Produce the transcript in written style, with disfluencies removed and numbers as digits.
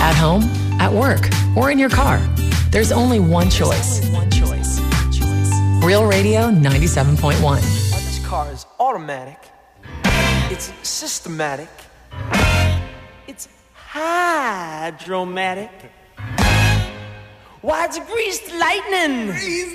At home, at work, or in your car. There's only one choice. Real Radio 97.1. This car is automatic. It's systematic. It's hydromatic. Why, it's greased lightning.